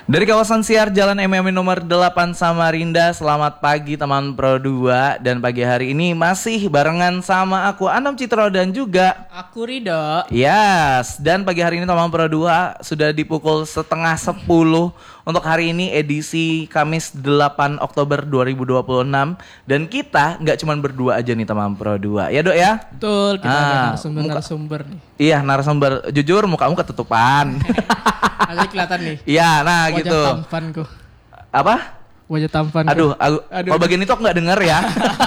Dari kawasan siar Jalan MMI nomor 8 Samarinda, selamat pagi teman Pro 2. Dan pagi hari ini masih barengan sama aku Anom Citro dan juga aku Ridho. Yes, dan pagi hari ini teman Pro 2 sudah di pukul 9:30 untuk hari ini edisi Kamis 8 Oktober 2026. Dan kita nggak cuma berdua aja nih teman Pro 2. Ya Dok ya? Betul, kita ada narasumber nih. Iya, narasumber. Jujur mukamu ketutupan. Ada kelihatan nih. Iya, nah wajah gitu. Wajah tampanku. Apa? Wajah tampan. Aduh. Kalau bagian itu aku nggak denger ya.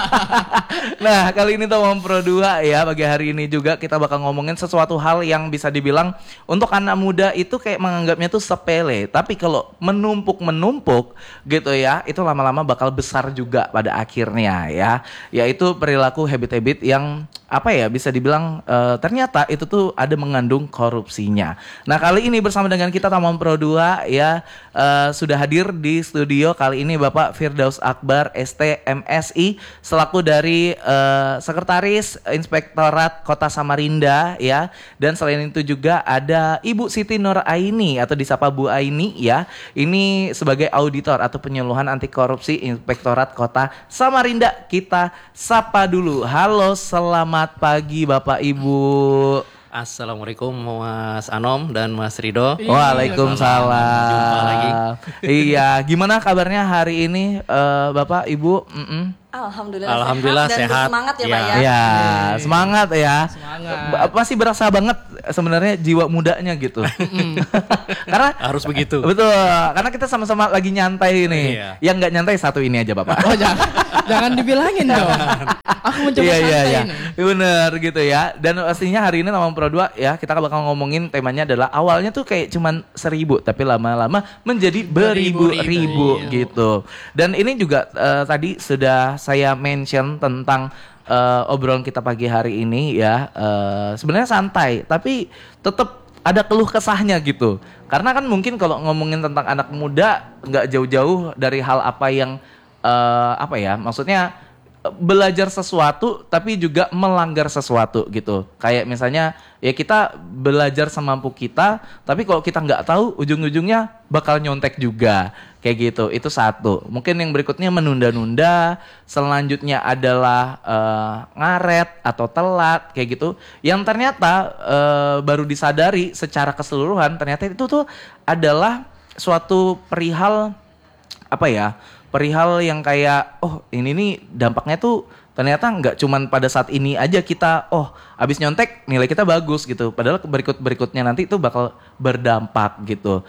Nah, kali ini teman Pro 2 ya, pagi hari ini juga kita bakal ngomongin sesuatu hal yang bisa dibilang untuk anak muda itu kayak menganggapnya tuh sepele, tapi kalau menumpuk gitu ya, itu lama-lama bakal besar juga pada akhirnya ya. Yaitu perilaku habit-habit yang apa ya, bisa dibilang ternyata itu tuh ada mengandung korupsinya. Nah, kali ini bersama dengan kita teman Pro 2 ya, sudah hadir di studio kali ini Bapak Firdaus Akbar ST MSI selaku dari Sekretaris Inspektorat Kota Samarinda ya. Dan selain itu juga ada Ibu Siti Nur Aini atau disapa Bu Aini ya. Ini sebagai auditor atau penyuluhan anti korupsi Inspektorat Kota Samarinda. Kita sapa dulu. Halo, selamat pagi Bapak Ibu. Assalamualaikum Mas Anom dan Mas Ridho. Waalaikumsalam. Jumpa lagi. Iya, gimana kabarnya hari ini Bapak Ibu? Alhamdulillah sehat dan semangat ya Pak ya. Iya, semangat ya. Semangat. Pasti berasa banget sebenarnya jiwa mudanya gitu. Karena harus begitu. Betul, karena kita sama-sama lagi nyantai nih. Iya. Yang nggak nyantai satu ini aja Bapak. Oh jangan dibilangin dong. Aku mencoba santai nih. Bener gitu ya. Dan pastinya hari ini Teman Pro 2 ya, kita bakal ngomongin temanya adalah awalnya tuh kayak cuman 1.000, tapi lama-lama menjadi beribu-ribu gitu. Dan ini juga tadi sudah saya mention tentang obrolan kita pagi hari ini ya. Sebenarnya santai, tapi tetap ada keluh kesahnya gitu. Karena kan mungkin kalau ngomongin tentang anak muda nggak jauh-jauh dari hal apa yang apa ya, maksudnya belajar sesuatu tapi juga melanggar sesuatu gitu. Kayak misalnya ya kita belajar semampu kita, tapi kalau kita nggak tahu ujung-ujungnya bakal nyontek juga. Kayak gitu, itu satu. Mungkin yang berikutnya menunda-nunda, selanjutnya adalah ngaret atau telat kayak gitu. Yang ternyata baru disadari secara keseluruhan ternyata itu tuh adalah suatu perihal apa ya? Perihal yang kayak ini nih dampaknya tuh ternyata nggak cuman pada saat ini aja kita abis nyontek nilai kita bagus gitu, padahal berikutnya nanti itu bakal berdampak gitu.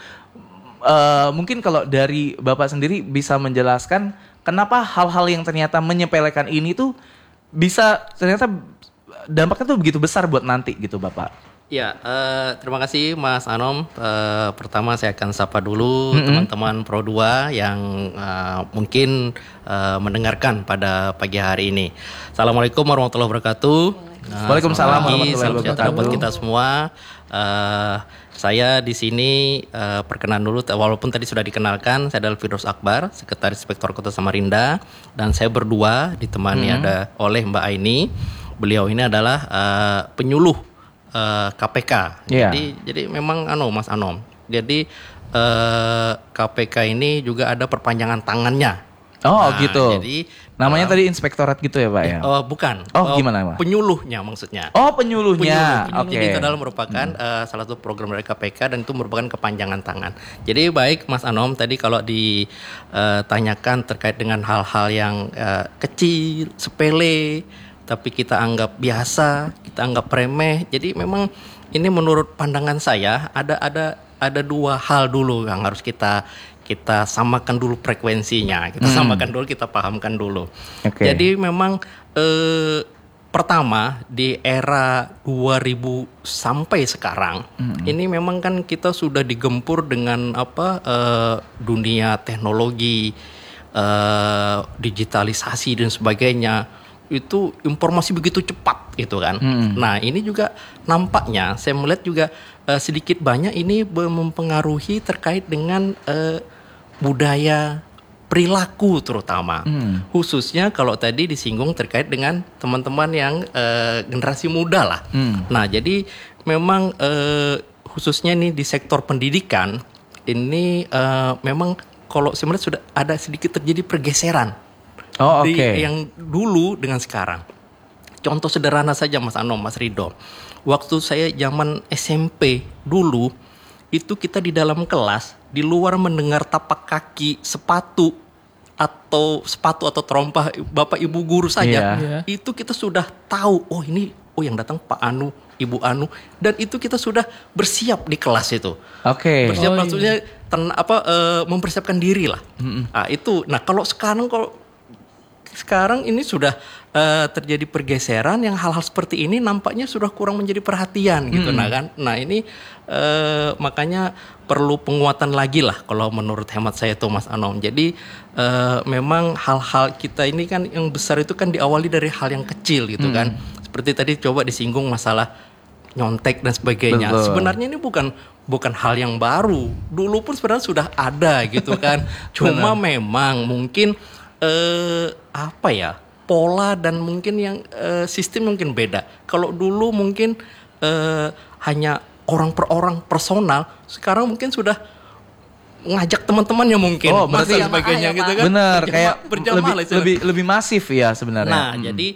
Mungkin kalau dari Bapak sendiri bisa menjelaskan kenapa hal-hal yang ternyata menyepelekan ini tuh bisa ternyata dampaknya tuh begitu besar buat nanti gitu Bapak. Ya, terima kasih Mas Anom. Pertama saya akan sapa dulu teman-teman Pro 2 yang mungkin mendengarkan pada pagi hari ini. Assalamualaikum warahmatullahi wabarakatuh. Waalaikumsalam warahmatullahi salam sejahtera buat wabarakatuh. kita semua. Saya di sini perkenalan dulu, walaupun tadi sudah dikenalkan, saya adalah Firdaus Akbar, Sekretaris Inspektor Kota Samarinda, dan saya berdua ditemani ada oleh Mbak Aini. Beliau ini adalah penyuluh KPK. Yeah. Jadi memang Mas Anom. Jadi KPK ini juga ada perpanjangan tangannya. Gitu. Jadi namanya tadi inspektorat gitu ya Pak ya? Bukan. Gimana Pak? Penyuluhnya maksudnya. Penyuluhnya. Oke. Jadi itu adalah merupakan salah satu program dari KPK dan itu merupakan kepanjangan tangan. Jadi baik Mas Anom, tadi kalau ditanyakan terkait dengan hal-hal yang kecil, sepele, tapi kita anggap biasa, kita anggap remeh. Jadi memang ini menurut pandangan saya ada dua hal dulu yang harus kita samakan dulu frekuensinya. Kita samakan dulu, kita pahamkan dulu. Okay. Jadi memang pertama di era 2000 sampai sekarang ini memang kan kita sudah digempur dengan dunia teknologi, digitalisasi dan sebagainya. Itu informasi begitu cepat gitu kan. Nah ini juga nampaknya saya melihat juga sedikit banyak ini mempengaruhi terkait dengan budaya perilaku terutama. Khususnya kalau tadi disinggung terkait dengan teman-teman yang generasi muda lah. Nah jadi memang khususnya nih di sektor pendidikan ini memang kalau saya melihat sudah ada sedikit terjadi pergeseran yang dulu dengan sekarang. Contoh sederhana saja Mas Anom, Mas Ridho. Waktu saya zaman SMP dulu, itu kita di dalam kelas, di luar mendengar tapak kaki sepatu atau terompah Bapak Ibu guru saja, itu kita sudah tahu, yang datang Pak Anu, Ibu Anu, dan itu kita sudah bersiap di kelas itu. Bersiap maksudnya mempersiapkan diri lah. Nah kalau sekarang ini sudah terjadi pergeseran yang hal-hal seperti ini nampaknya sudah kurang menjadi perhatian gitu. Nah ini makanya perlu penguatan lagi lah kalau menurut hemat saya itu Mas Anom. Jadi memang hal-hal kita ini kan yang besar itu kan diawali dari hal yang kecil gitu kan. Seperti tadi coba disinggung masalah nyontek dan sebagainya. Betul. Sebenarnya ini bukan hal yang baru. Dulu pun sebenarnya sudah ada gitu kan. Cuma memang mungkin pola dan mungkin yang sistem mungkin beda. Kalau dulu mungkin hanya orang per orang personal, sekarang mungkin sudah ngajak teman-temannya mungkin, berarti dan sebagainya gitu kan. Benar, kayak lebih masif ya sebenarnya. Nah,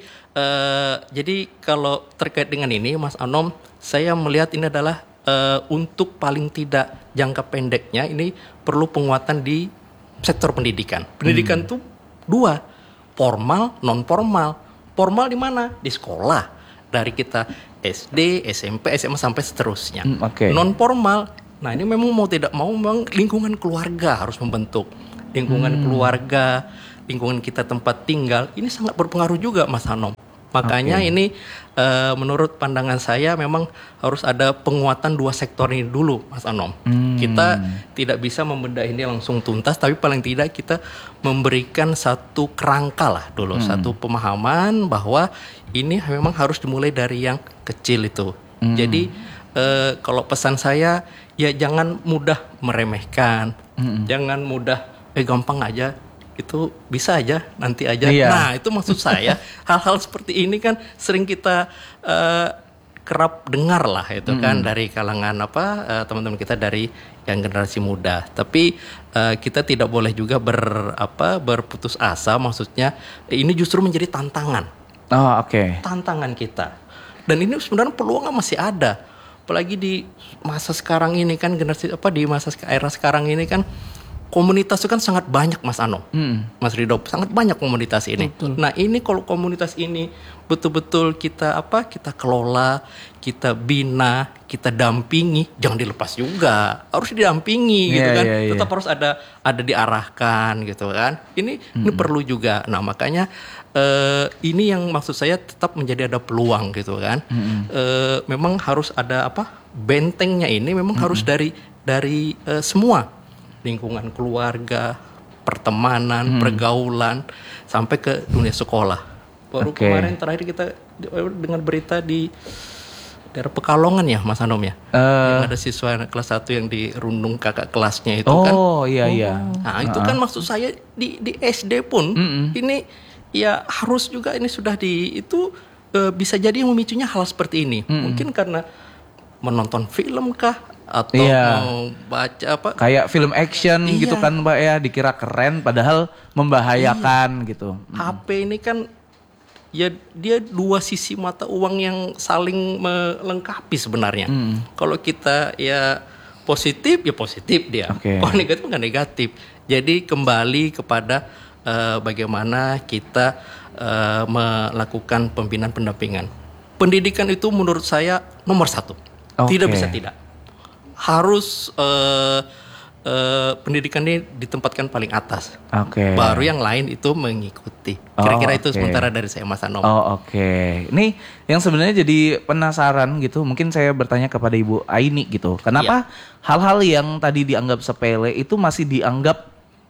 jadi kalau terkait dengan ini, Mas Anom, saya melihat ini adalah untuk paling tidak jangka pendeknya ini perlu penguatan di sektor pendidikan. Pendidikan itu 2, formal, non formal. Formal di mana? Di sekolah. Dari kita SD, SMP, SMA sampai seterusnya. Non formal. Nah, ini memang mau tidak mau memang lingkungan keluarga harus membentuk. Lingkungan keluarga, lingkungan kita tempat tinggal, ini sangat berpengaruh juga Mas Anom. Makanya ini menurut pandangan saya memang harus ada penguatan 2 sektor ini dulu Mas Anom. Kita tidak bisa membedah ini langsung tuntas, tapi paling tidak kita memberikan satu kerangka lah dulu, satu pemahaman bahwa ini memang harus dimulai dari yang kecil itu. Jadi kalau pesan saya ya jangan mudah meremehkan, jangan mudah gampang aja. Itu bisa aja, nanti aja. Nah, itu maksud saya. Hal-hal seperti ini kan sering kita kerap dengar lah itu kan dari kalangan teman-teman kita dari yang generasi muda. Tapi kita tidak boleh juga berputus asa. Maksudnya ini justru menjadi tantangan. Tantangan kita. Dan ini sebenarnya peluangnya masih ada. Apalagi di masa sekarang ini kan di masa era sekarang ini kan komunitas itu kan sangat banyak Mas Anom, Mas Ridho, sangat banyak komunitas ini. Betul. Nah ini kalau komunitas ini betul-betul kita kelola, kita bina, kita dampingi, jangan dilepas juga, harus didampingi gitu kan, tetap harus ada diarahkan gitu kan. Ini perlu juga. Nah makanya ini yang maksud saya tetap menjadi ada peluang gitu kan. Memang harus ada bentengnya ini memang harus dari semua. Lingkungan keluarga, pertemanan, pergaulan, sampai ke dunia sekolah. Baru kemarin terakhir kita dengar berita di daerah Pekalongan ya Mas Anom ya. Yang ada siswa kelas 1 yang dirundung kakak kelasnya itu kan. Iya. Nah itu kan maksud saya di SD pun ini ya harus juga ini sudah bisa jadi yang memicunya hal seperti ini. Mungkin karena menonton film kah? Atau mau baca kayak film action gitu kan Mbak ya, dikira keren padahal membahayakan gitu. HP ini kan ya dia 2 sisi mata uang yang saling melengkapi sebenarnya. Kalau kita ya positif ya positif dia, kalau negatif nggak negatif. Jadi kembali kepada bagaimana kita melakukan pembinaan pendampingan. Pendidikan itu menurut saya nomor 1, tidak bisa tidak. Harus pendidikan ini ditempatkan paling atas. Baru yang lain itu mengikuti. Kira-kira itu sementara dari saya Mas Anom. Ini yang sebenarnya jadi penasaran gitu. Mungkin saya bertanya kepada Ibu Aini gitu. Kenapa hal-hal yang tadi dianggap sepele itu masih dianggap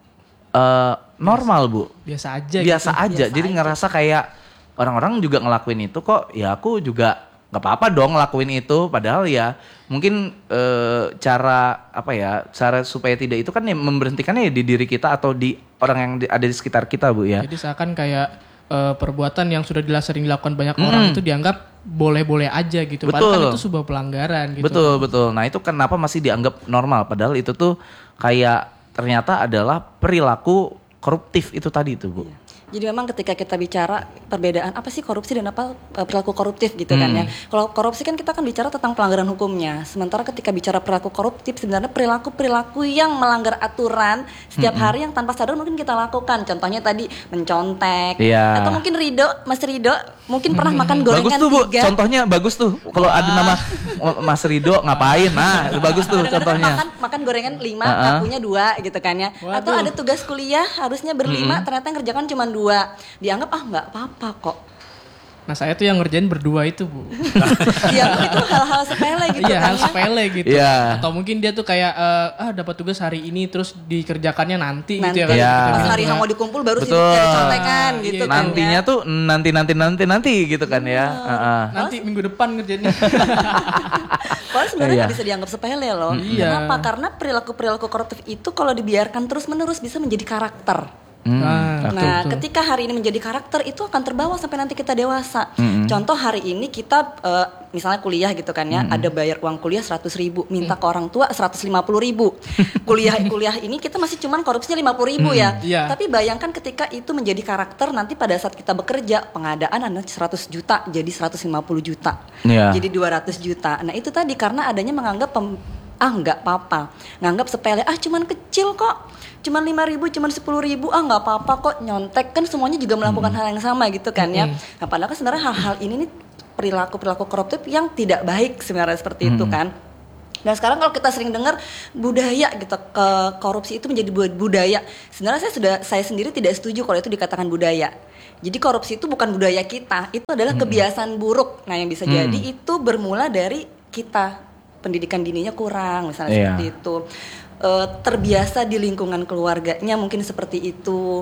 normal Bu? Biasa aja. Biasa aja. Jadi ngerasa kayak orang-orang juga ngelakuin itu kok. Ya aku juga nggak apa-apa dong ngelakuin itu, padahal ya mungkin cara supaya tidak itu kan ya memberhentikannya ya di diri kita atau di orang yang ada di sekitar kita Bu ya. Jadi seakan kayak perbuatan yang sudah sering dilakukan banyak orang itu dianggap boleh-boleh aja gitu. Betul. Padahal kan itu sebuah pelanggaran gitu. Betul. Nah itu kenapa masih dianggap normal padahal itu tuh kayak ternyata adalah perilaku koruptif itu tadi tuh Bu. Jadi memang ketika kita bicara perbedaan apa sih korupsi dan apa perilaku koruptif gitu kan ya. Kalau korupsi kan kita kan bicara tentang pelanggaran hukumnya. Sementara ketika bicara perilaku koruptif sebenarnya perilaku yang melanggar aturan setiap hari yang tanpa sadar mungkin kita lakukan. Contohnya tadi mencontek atau mungkin Mas Rido mungkin pernah makan gorengan bagus tuh Bu, 3. Contohnya bagus tuh. Kalau ada nama Mas Rido ngapain? Nah, itu bagus tuh contohnya. Makan gorengan 5, ngakunya 2 gitu kan ya. Waduh. Atau ada tugas kuliah harusnya berlima ternyata yang kerjakan cuma 2. Dianggap nggak apa-apa kok. Nah saya tuh yang ngerjain berdua itu Bu. Dianggap itu hal-hal sepele gitu Iya kan hal ya. sepele gitu. Iya. Atau mungkin dia tuh kayak dapat tugas hari ini terus dikerjakannya nanti gitu ya kan. Iya. Pas hari mau dikumpul baru sibuk Betul. cari contekan gitu kan Nantinya ya. tuh nanti gitu kan ya. Nanti minggu depan ngerjainnya. Padahal sebenarnya nggak bisa dianggap sepele loh. Iya. Kenapa? Karena perilaku koruptif itu kalau dibiarkan terus-menerus bisa menjadi karakter. Nah, ketika hari ini menjadi karakter itu akan terbawa sampai nanti kita dewasa. Contoh hari ini kita misalnya kuliah gitu kan ya, ada bayar uang kuliah 100.000, minta ke orang tua 150.000. Kuliah ini kita masih cuman korupsinya 50.000 ya. Iya. Tapi bayangkan ketika itu menjadi karakter nanti pada saat kita bekerja pengadaan adalah 100 juta jadi 150 juta. Iya. Jadi 200 juta. Nah, itu tadi karena adanya menganggap nggak apa-apa, nganggap sepele, cuman kecil kok, cuman 5.000, cuman 10.000, nggak apa-apa kok, nyontek kan semuanya juga melakukan hal yang sama gitu kan ya. Nah, padahal kan sebenarnya hal-hal ini nih perilaku koruptif yang tidak baik sebenarnya seperti itu kan. Dan sekarang kalau kita sering dengar budaya gitu, korupsi itu menjadi budaya. Sebenarnya saya sendiri tidak setuju kalau itu dikatakan budaya. Jadi korupsi itu bukan budaya kita, itu adalah kebiasaan buruk. Nah, yang bisa jadi itu bermula dari kita. Pendidikan dininya kurang misalnya seperti itu, terbiasa di lingkungan keluarganya mungkin seperti itu,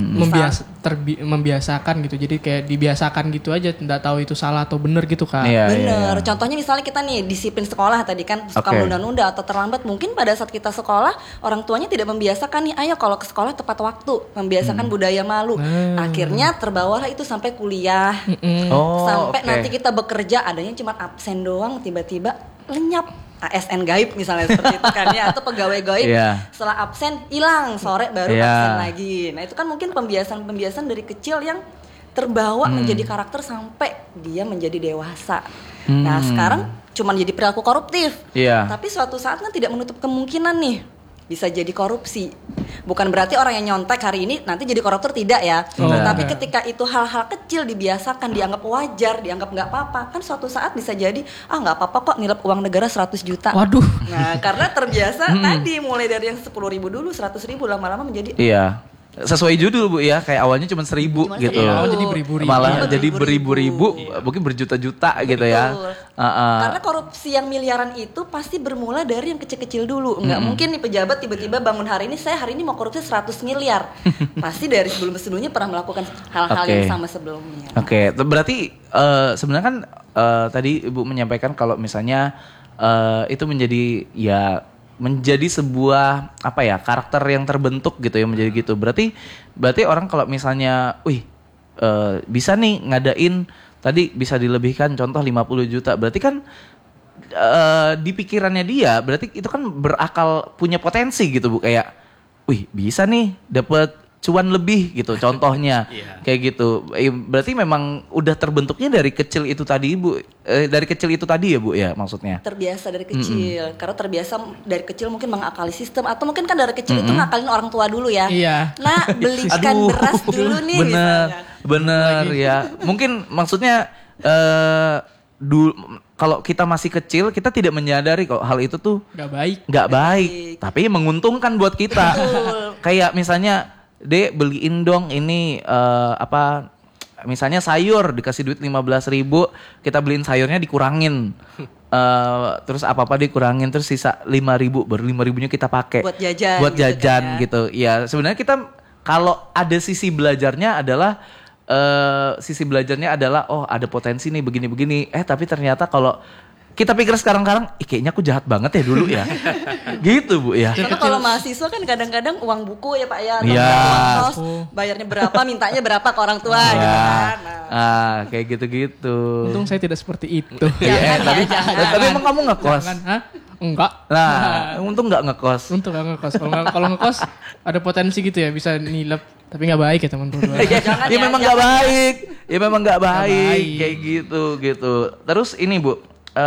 membiasakan gitu, jadi kayak dibiasakan gitu aja, tidak tahu itu salah atau benar gitu kan. Bener. Contohnya misalnya kita nih disiplin sekolah tadi kan suka menunda-nunda atau terlambat, mungkin pada saat kita sekolah orang tuanya tidak membiasakan nih, ayo kalau ke sekolah tepat waktu, membiasakan budaya malu, akhirnya terbawalah itu sampai kuliah, sampai nanti kita bekerja adanya cuma absen doang, tiba-tiba lenyap ASN gaib misalnya seperti itu kan ya, atau pegawai gaib setelah absen hilang, sore baru absen lagi. Nah itu kan mungkin pembiasaan dari kecil yang terbawa menjadi karakter sampai dia menjadi dewasa. Nah sekarang cuma jadi perilaku koruptif, tapi suatu saat kan tidak menutup kemungkinan nih bisa jadi korupsi. Bukan berarti orang yang nyontek hari ini nanti jadi koruptor, tidak ya. Tapi ketika itu hal-hal kecil dibiasakan, dianggap wajar, dianggap nggak apa-apa, kan suatu saat bisa jadi nggak apa-apa kok nilap uang negara 100 juta. Waduh. Nah karena terbiasa tadi mulai dari yang 10.000 dulu, 100.000 lama-lama menjadi sesuai judul Bu ya, kayak awalnya cuma 1.000 gitu. Jadi beribu-ribu. Malah jadi beribu-ribu, mungkin berjuta-juta gitu ya. Karena korupsi yang miliaran itu pasti bermula dari yang kecil-kecil dulu. Nggak mungkin nih pejabat tiba-tiba bangun hari ini mau korupsi 100 miliar. Pasti dari sebelum-sebelumnya pernah melakukan hal-hal yang sama sebelumnya. Berarti sebenarnya kan tadi Ibu menyampaikan kalau misalnya itu menjadi sebuah karakter yang terbentuk gitu ya, menjadi gitu. Berarti orang kalau misalnya bisa nih ngadain tadi bisa dilebihkan contoh 50 juta. Berarti kan di pikirannya dia berarti itu kan berakal, punya potensi gitu Bu, kayak bisa nih dapat cuan lebih gitu contohnya. Kayak gitu. Berarti memang udah terbentuknya dari kecil itu tadi Bu, dari kecil itu tadi ya Bu ya maksudnya. Terbiasa dari kecil. Karena terbiasa dari kecil mungkin mengakali sistem, atau mungkin kan dari kecil itu ngakalin orang tua dulu ya. Nah, belikan beras dulu nih Bener ya. Mungkin maksudnya kalau kita masih kecil kita tidak menyadari kok hal itu tuh nggak baik, tapi menguntungkan buat kita. Kayak misalnya beliin dong ini misalnya sayur, dikasih duit 15.000, kita beliin sayurnya dikurangin, terus apa-apa dikurangin, terus sisa 5.000, baru 5.000-nya kita pakai buat jajan gitu. Ya sebenarnya kita kalau ada sisi belajarnya adalah ada potensi nih begini-begini, tapi ternyata kalau kita pikir sekarang-kadang, kayaknya aku jahat banget ya dulu ya. Gitu Bu ya. Karena kalau mahasiswa kan kadang-kadang uang buku ya Pak ya, atau Iya. uang kos, bayarnya berapa, mintanya berapa ke orang tua gitu kan. Nah. Kayak gitu-gitu. Untung saya tidak seperti itu. Iya, Jangan ya, jangan. tapi emang kamu ngekos. Jangan, hah? Enggak. Nah, untung nggak ngekos. Untuk nggak ngekos. Kalau ngekos ada potensi gitu ya, bisa nilep. Tapi nggak baik ya teman berdua. Jangan Ya ya, memang nggak baik. Ya memang nggak baik. Kayak gitu. Terus ini Bu,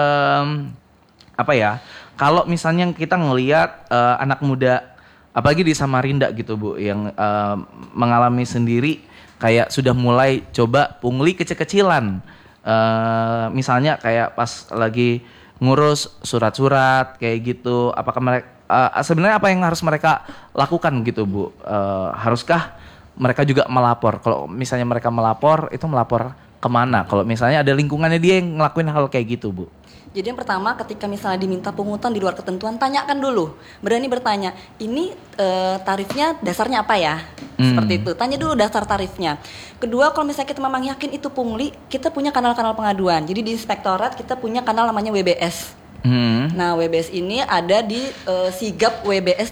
apa ya? Kalau misalnya kita ngelihat anak muda, apalagi di Samarinda gitu Bu, yang mengalami sendiri kayak sudah mulai coba pungli kecil-kecilan. Misalnya kayak pas lagi ngurus surat-surat kayak gitu. Apakah mereka sebenarnya apa yang harus mereka lakukan gitu Bu? Haruskah mereka juga melapor? Kalau misalnya mereka melapor, itu melapor kemana? Kalau misalnya ada lingkungannya dia yang ngelakuin hal kayak gitu Bu? Jadi yang pertama ketika misalnya diminta pungutan di luar ketentuan, tanyakan dulu. Berani bertanya, ini tarifnya dasarnya apa ya? Seperti itu, tanya dulu dasar tarifnya. Kedua, kalau misalnya kita memang yakin itu pungli, kita punya kanal-kanal pengaduan. Jadi di inspektorat kita punya kanal namanya WBS. Nah WBS ini ada di sigap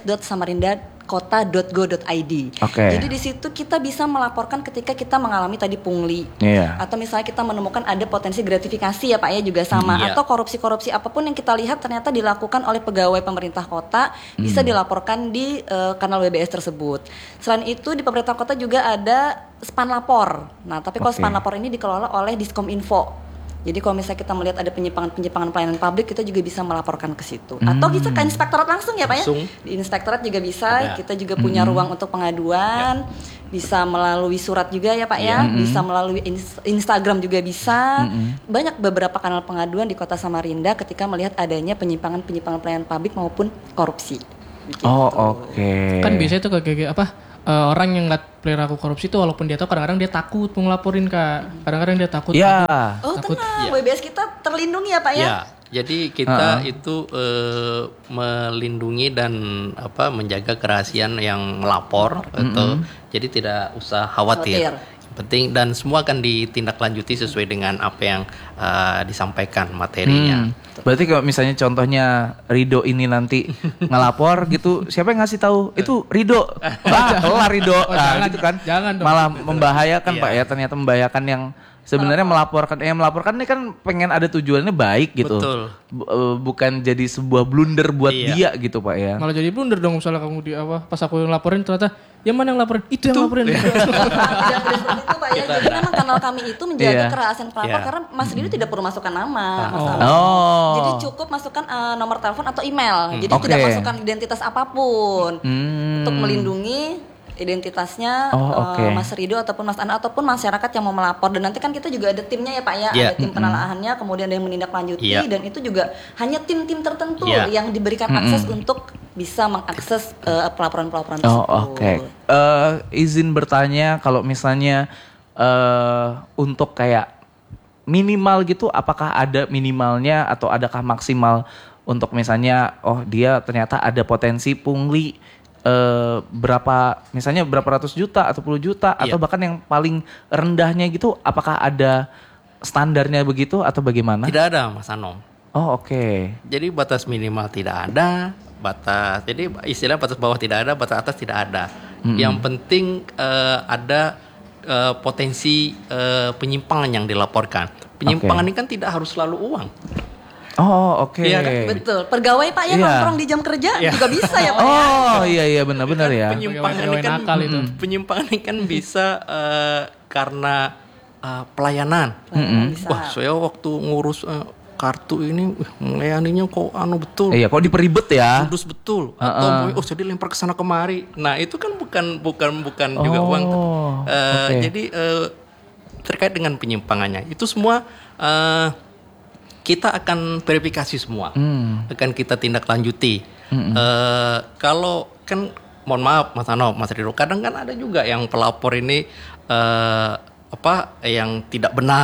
wbs.samarinda.kota.go.id. Jadi di situ kita bisa melaporkan ketika kita mengalami tadi pungli, atau misalnya kita menemukan ada potensi gratifikasi ya Pak ya juga sama, atau korupsi-korupsi apapun yang kita lihat ternyata dilakukan oleh pegawai pemerintah kota, bisa dilaporkan di kanal WBS tersebut. Selain itu di pemerintah kota juga ada span lapor. Nah tapi kalau span lapor ini dikelola oleh Diskominfo. Jadi kalau misalnya kita melihat ada penyimpangan pelayanan publik, kita juga bisa melaporkan ke situ. Atau bisa ke inspektorat langsung ya Pak ya. Di inspektorat juga bisa, kita juga punya ruang untuk pengaduan. Bisa melalui surat juga ya Pak ya. Bisa melalui Instagram juga bisa. Banyak beberapa kanal pengaduan di Kota Samarinda ketika melihat adanya penyimpangan pelayanan publik maupun korupsi. Begitu. Kan biasanya tuh kayak apa? Orang yang nggak perilaku korupsi itu walaupun dia tahu kadang-kadang dia takut mau ngelaporin Kak. Kadang-kadang dia takut. Takut. Tenang, WBS kita terlindungi ya Pak ya. Jadi kita itu melindungi dan menjaga kerahasiaan yang melapor atau jadi tidak usah khawatir. Penting dan semua akan ditindaklanjuti sesuai dengan apa yang disampaikan materinya. Berarti kalau misalnya contohnya Rido ini nanti ngelapor gitu, siapa yang ngasih tahu? Itu Rido. Kelar Rido. Gitu kan. Jangan dong. Malah membahayakan Pak ya, ternyata membahayakan yang sebenarnya melaporkan ini kan pengen ada tujuannya baik gitu. Betul. Bukan jadi sebuah blunder buat dia gitu Pak ya. Malah jadi blunder dong misalnya kamu pas aku yang laporin ternyata yang mana yang laporin? Itu yang laporin. Jangan seperti itu Pak ya. Jadi memang kanal kami itu menjaga kerahasiaan pelapor karena Mas Rido tidak perlu masukkan nama. Jadi cukup masukkan nomor telepon atau email. Jadi tidak masukkan identitas apapun untuk melindungi identitasnya Mas Rido ataupun Mas Ana ataupun masyarakat yang mau melapor. Dan nanti kan kita juga ada timnya ya Pak ya, ada tim penelaahannya, kemudian ada yang menindaklanjuti dan itu juga hanya tim-tim tertentu yang diberikan akses untuk bisa mengakses pelaporan-pelaporan tersebut. Izin bertanya, kalau misalnya untuk kayak minimal gitu, apakah ada minimalnya atau adakah maksimal untuk misalnya dia ternyata ada potensi pungli berapa ratus juta atau puluh juta atau bahkan yang paling rendahnya gitu, apakah ada standarnya begitu atau bagaimana? Tidak ada Mas Anom. Jadi batas minimal tidak ada, jadi istilah batas bawah tidak ada, batas atas tidak ada. Yang penting ada potensi penyimpangan yang dilaporkan. Penyimpangan ini kan tidak harus selalu uang. Iya, betul. Pegawai Pak ya nongkrong di jam kerja juga bisa ya Pak. Iya benar ya. Penyimpangan ini kan bisa karena pelayanan. Wah, saya waktu ngurus kartu ini melayaninya kok betul. Iya, kok diperibet ya. Kudus betul. Atau jadi lempar ke sana kemari. Nah, itu kan bukan juga uang. Jadi terkait dengan penyimpangannya itu semua kita akan verifikasi semua, akan kita tindak lanjuti. Kalau kan, mohon maaf Mas Ano, Mas Rido, kadang kan ada juga yang pelapor ini yang tidak benar,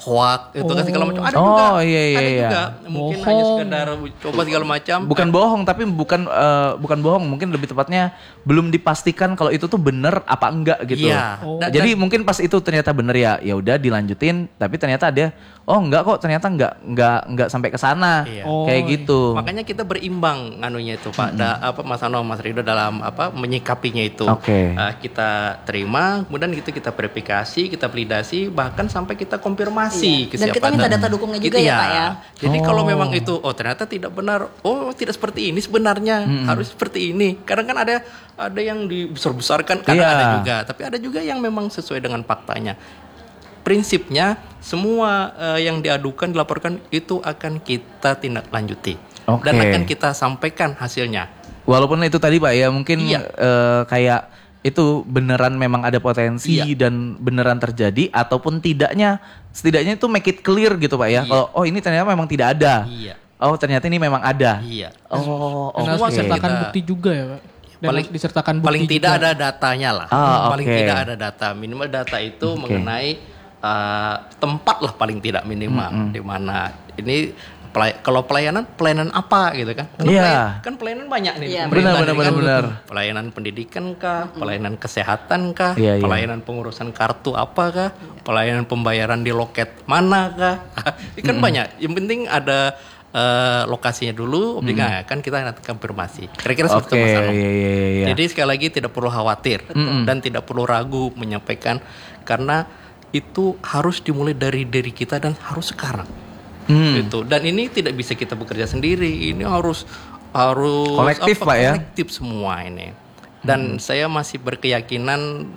hoak itu kan segala macam ada Oh, juga. iya, iya, ada iya. juga. Mungkin Bohong. hanya sekedar coba segala macam. Bukan bohong, tapi bukan bohong, mungkin lebih tepatnya belum dipastikan kalau itu tuh bener apa enggak gitu. Iya. Jadi mungkin pas itu ternyata bener ya udah dilanjutin, tapi ternyata ada enggak kok, ternyata enggak sampai ke sana. Iya. Kayak gitu. Makanya kita berimbang nganunya itu Pak. Mas Ano, Mas Rido dalam menyikapinya itu. Oke. Kita terima, kemudian gitu kita verifikasi, kita validasi, bahkan sampai kita konfirmasi Dan kita minta data dukungnya juga Gitu ya, Pak ya. Jadi kalau memang itu ternyata tidak benar, tidak seperti ini sebenarnya, harus seperti ini. Kadang kan ada yang dibesar-besarkan, kadang Iya. ada juga, tapi ada juga yang memang sesuai dengan faktanya. Prinsipnya semua yang diadukan, dilaporkan itu akan kita tindak lanjuti dan Oke. akan kita sampaikan hasilnya. Walaupun itu tadi Pak ya mungkin Iya. kayak itu beneran memang ada potensi Iya. dan beneran terjadi ataupun setidaknya itu make it clear gitu Pak ya. Iya. Kalau ini ternyata memang tidak ada. Iya. Oh ternyata ini memang ada. Iya. Oh Dan harus oke. disertakan Kita- bukti juga ya Pak. Dan Paling- harus disertakan bukti Paling tidak juga. ada datanya lah. Ah, Paling oke. tidak ada data. Minimal data itu mengenai tempat lah paling tidak minimal di mana ini. Kalau pelayanan apa gitu kan? Karena Iya. kan pelayanan banyak nih. Iya, pemerintah benar, ini kan. benar. Pelayanan pendidikan kah? Pelayanan kesehatan kah? Iya, iya. Pelayanan pengurusan kartu apa kah? Pelayanan pembayaran di loket mana kah? Ini kan banyak. Yang penting ada lokasinya dulu, kan kita nanti konfirmasi. Kira-kira seperti Oke, itu Mas Ano. iya. Jadi sekali lagi tidak perlu khawatir dan tidak perlu ragu menyampaikan karena itu harus dimulai dari diri kita dan harus sekarang. Gitu. Dan ini tidak bisa kita bekerja sendiri. Ini harus Kolektif, Pak, ya? kolektif semua ini. Dan saya masih berkeyakinan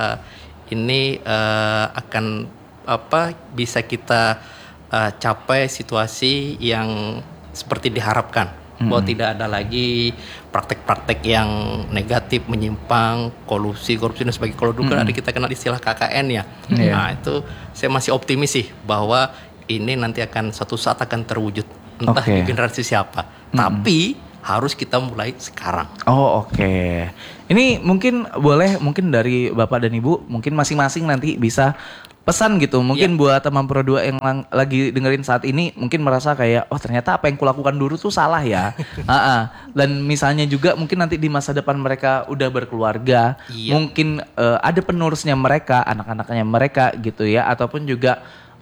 ini akan bisa kita capai situasi yang seperti diharapkan. Bahwa tidak ada lagi praktek-praktek yang negatif, menyimpang, korupsi dan sebagainya. Kalau dulu kan ada kita kenal istilah KKN ya. Iya. Nah itu saya masih optimis sih bahwa ini nanti akan suatu saat akan terwujud. Entah Oke. di generasi siapa. Tapi harus kita mulai sekarang. Oh oke. Ini mungkin dari Bapak dan Ibu mungkin masing-masing nanti bisa pesan gitu. Mungkin buat teman Pro 2 yang lagi dengerin saat ini mungkin merasa kayak ternyata apa yang kulakukan dulu tuh salah ya. Dan misalnya juga mungkin nanti di masa depan mereka udah berkeluarga, Iya. mungkin ada penerusnya mereka, anak-anaknya mereka gitu ya, ataupun juga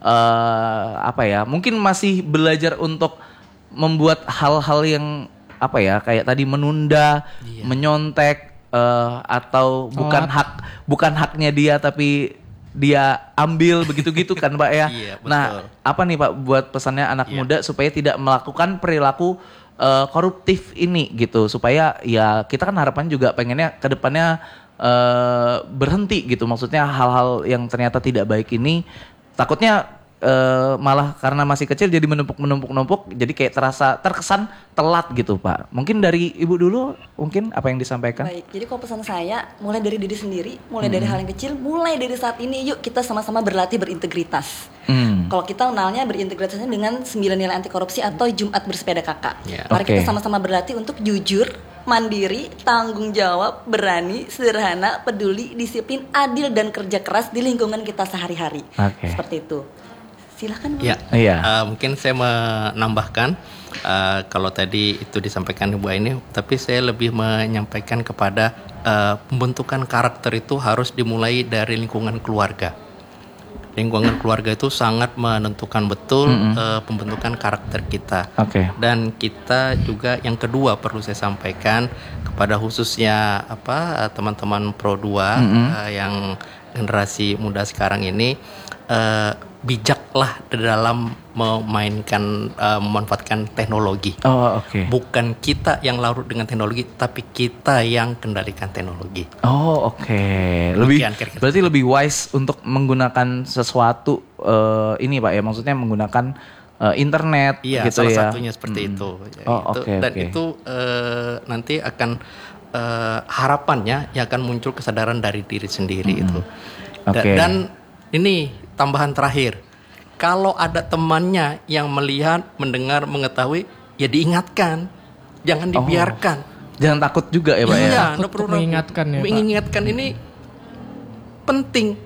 mungkin masih belajar untuk membuat hal-hal yang kayak tadi menunda, menyontek atau bukan haknya dia tapi dia ambil begitu-gitu kan Pak ya. Iya, betul. Nah, apa nih Pak buat pesannya anak muda supaya tidak melakukan perilaku koruptif ini gitu, supaya ya kita kan harapan juga pengennya ke depannya berhenti gitu. Maksudnya hal-hal yang ternyata tidak baik ini takutnya malah karena masih kecil jadi menumpuk jadi kayak terkesan telat gitu Pak. Mungkin dari Ibu dulu mungkin apa yang disampaikan? Baik, jadi kalau pesan saya mulai dari diri sendiri, mulai dari hal yang kecil, mulai dari saat ini yuk kita sama-sama berlatih berintegritas. Kalau kita kenalnya berintegritasnya dengan 9 nilai anti korupsi atau Jumat bersepeda kakak. Yeah. Mari Oke. kita sama-sama berlatih untuk jujur, mandiri, tanggung jawab, berani, sederhana, peduli, disiplin, adil dan kerja keras di lingkungan kita sehari-hari. Oke. Seperti itu. Silahkan Bu. Ya, Iya. mungkin saya menambahkan kalau tadi itu disampaikan Ibu ini, tapi saya lebih menyampaikan kepada pembentukan karakter itu harus dimulai dari lingkungan keluarga. Lingkungan keluarga itu sangat menentukan betul pembentukan karakter kita. Oke. Dan kita juga yang kedua perlu saya sampaikan kepada khususnya teman-teman Pro 2 yang generasi muda sekarang ini, bijaklah dalam memanfaatkan teknologi. Oh oke. Bukan kita yang larut dengan teknologi, tapi kita yang kendalikan teknologi. Oh oke. Demikian kira-kira. Berarti lebih wise untuk menggunakan sesuatu ini Pak ya, maksudnya menggunakan internet Iya, gitu salah ya. satunya seperti itu. Ya, Oh, itu. oke, Dan oke. itu nanti akan harapannya yang akan muncul kesadaran dari diri sendiri itu. Oke. Dan ini tambahan terakhir, kalau ada temannya yang melihat, mendengar, mengetahui, ya diingatkan, jangan dibiarkan. Jangan takut juga ya Pak ya. Iya, Takut nggak perlu untuk mengingatkan ya, Pak. Mengingatkan ini penting.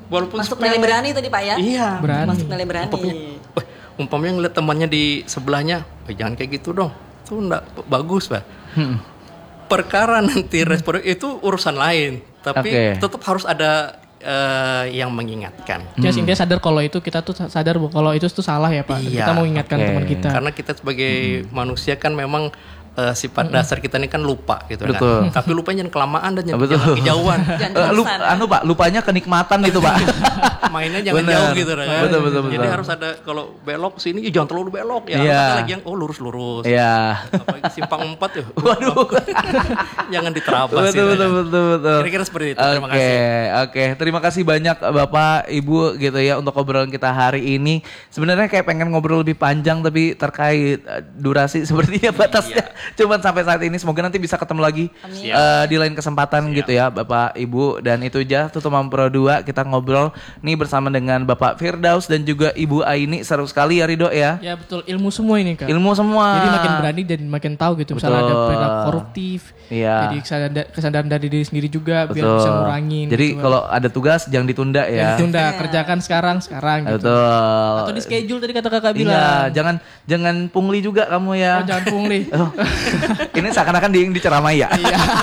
Walaupun Masuk nilai berani tadi Pak ya? Iya. Berani. Masuk nilai berani. Umpamanya ngeliat temannya di sebelahnya, jangan kayak gitu dong. Itu enggak bagus, Pak. Perkara nanti respon itu urusan lain, tapi tetap harus ada yang mengingatkan. Just intinya sadar kalau itu kita tuh sadar kalau itu tuh salah ya Pak. Iya, Kita mau ingatkan teman kita. Karena kita sebagai manusia kan memang sifat dasar kita ini kan lupa gitu Betul. kan. Tapi lupanya jangan kelamaan dan jangan Betul. kejauhan. Pak, lupanya kenikmatan gitu Pak. Mainnya jangan Bener. jauh gitu kan. Betul. Jadi harus ada kalau belok sini jangan terlalu belok ya. Iya. Apalagi lagi yang lurus-lurus. Iya. Apalagi simpang 4 ya. Waduh. Jangan diterabas Betul. Kira-kira seperti itu. Terima kasih. Oke. Terima kasih banyak Bapak, Ibu gitu ya untuk obrolan kita hari ini. Sebenarnya kayak pengen ngobrol lebih panjang tapi terkait durasi sepertinya batasnya. Cuman sampai saat ini semoga nanti bisa ketemu lagi di lain kesempatan gitu ya Bapak, Ibu. Dan itu aja tutup Pro 2 kita ngobrol nih bersama dengan Bapak Firdaus dan juga Ibu Aini. Seru sekali ya Ridho ya. Ya betul, ilmu semua ini Kak. Ilmu semua. Jadi makin berani dan makin tahu gitu. Misalnya ada perilaku koruptif. Iya. Jadi kesadaran dari diri sendiri juga biar bisa ngurangin. Jadi gitu. kalau ada tugas jangan ditunda ya. Ditunda, kerjakan sekarang gitu. Betul. Atau di schedule tadi kata Kakak bilang. Iya, jangan pungli juga kamu ya. Oh, jangan pungli. Oh. Ini seakan-akan diceramai ya.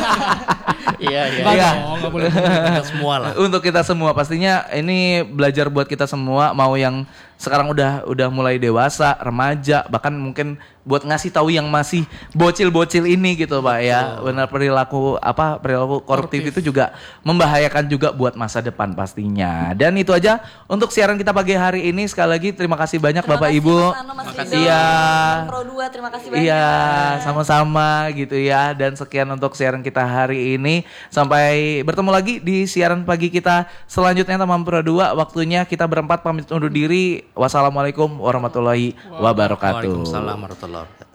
Iya. Enggak boleh. Kita semua lah. Untuk kita semua pastinya ini belajar buat kita semua, mau yang sekarang udah mulai dewasa, remaja, bahkan mungkin buat ngasih tahu yang masih bocil-bocil ini gitu Pak ya. Benar perilaku koruptif itu juga membahayakan juga buat masa depan pastinya. Dan itu aja untuk siaran kita pagi hari ini. Sekali lagi terima kasih banyak Bapak Ibu. Iya. Pro 2 terima kasih banyak. Iya, sama-sama gitu ya. Dan sekian untuk siaran kita hari ini. Sampai bertemu lagi di siaran pagi kita selanjutnya teman Pro 2. Waktunya kita berempat pamit undur diri. Wassalamualaikum warahmatullahi wabarakatuh. Waalaikumsalam warahmatullahi wabarakatuh.